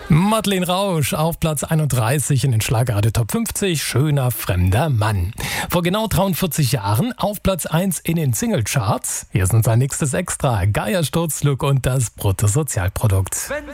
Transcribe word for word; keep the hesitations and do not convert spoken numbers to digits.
Madeleine Rausch auf Platz einunddreißig in den Schlagerradio Top fünfzig, Schöner fremder Mann. Vor genau dreiundvierzig Jahren auf Platz eins in den Singlecharts. Hier ist unser nächstes Extra, Geiersturzlook und das Bruttosozialprodukt.